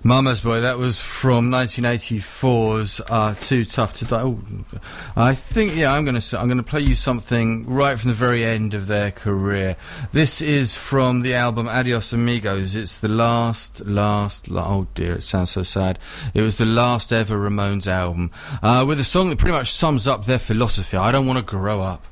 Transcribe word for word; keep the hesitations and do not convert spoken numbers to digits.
Mama's Boy, that was from nineteen eighty-four's uh, Too Tough to Die. Ooh, I think, yeah, I'm going to I'm going to play you something right from the very end of their career. This is from the album Adios Amigos. It's the last, last, la- oh dear, it sounds so sad. It was the last ever Ramones album, uh, with a song that pretty much sums up their philosophy. I don't want to grow up.